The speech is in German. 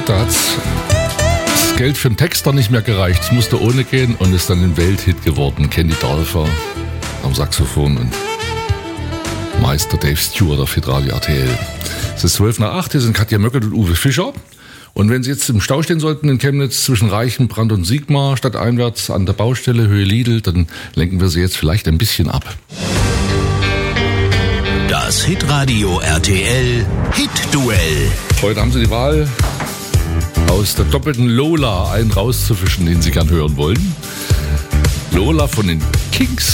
Lied, da hat's das Geld für den Texter nicht mehr gereicht. Es musste ohne gehen und ist dann ein Welthit geworden. Candy Dörfer am Saxophon und Meister Dave Stewart auf Hitradio RTL. Es ist 7:12, hier sind Katja Möckert und Uwe Fischer. Und wenn Sie jetzt im Stau stehen sollten in Chemnitz zwischen Reichenbrand und Sigmar, stadteinwärts an der Baustelle Höhe Lidl, dann lenken wir Sie jetzt vielleicht ein bisschen ab. Das Hitradio RTL Hit-Duell. Heute haben Sie die Wahl, aus der doppelten Lola einen rauszufischen, den Sie gern hören wollen. Lola von den Kings